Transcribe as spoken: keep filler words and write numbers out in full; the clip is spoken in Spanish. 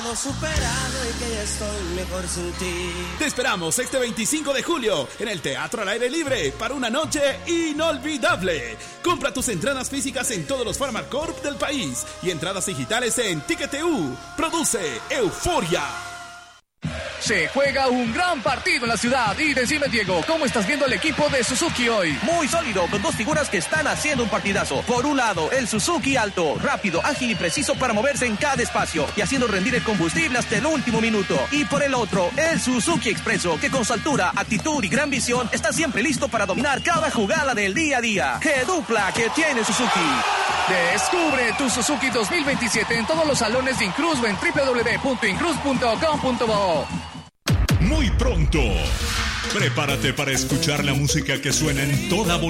Superado y que ya estoy mejor sin ti. Te esperamos este veinticinco de julio en el Teatro al Aire Libre para una noche inolvidable. Compra tus entradas físicas en todos los Pharmacorp del país y entradas digitales en Ticket.eu. Produce Euforia. Se juega un gran partido en la ciudad y decime, Diego, ¿cómo estás viendo el equipo de Suzuki hoy? Muy sólido, con dos figuras que están haciendo un partidazo. Por un lado, el Suzuki Alto, rápido, ágil y preciso para moverse en cada espacio y haciendo rendir el combustible hasta el último minuto. Y por el otro, el Suzuki Expresso, que con su altura, actitud y gran visión está siempre listo para dominar cada jugada del día a día. ¡Qué dupla que tiene Suzuki! Descubre tu Suzuki dos mil veintisiete en todos los salones de Incruz o en doble u doble u doble u punto incruz punto com punto bo. Muy pronto, prepárate para escuchar la música que suena en toda volumen.